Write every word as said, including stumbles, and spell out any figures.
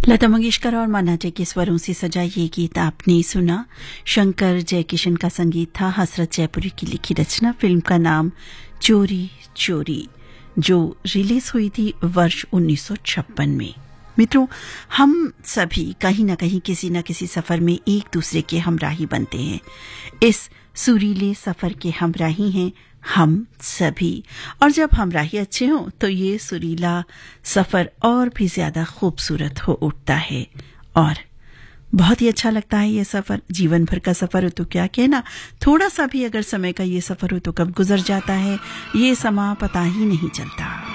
लता मंगेशकर और मान्ना डे के स्वरों से सजा ये गीत आपने सुना। शंकर जयकिशन का संगीत था, हसरत जयपुरी की लिखी रचना। फिल्म का नाम चोरी चोरी, जो रिलीज हुई थी वर्ष उन्नीस सौ छप्पन में। मित्रों, हम सभी कहीं न कहीं किसी न किसी सफर में एक दूसरे के हमराही बनते हैं। इस सुरीले सफर के हमराही हैं हम सभी, और जब हमराही अच्छे हों तो ये सुरीला सफर और भी ज्यादा खूबसूरत हो उठता है और बहुत ही अच्छा लगता है। ये सफर जीवन भर का सफर हो तो क्या कहना, थोड़ा सा भी अगर समय का ये सफर हो तो कब गुजर जाता है ये समा पता ही नहीं चलता।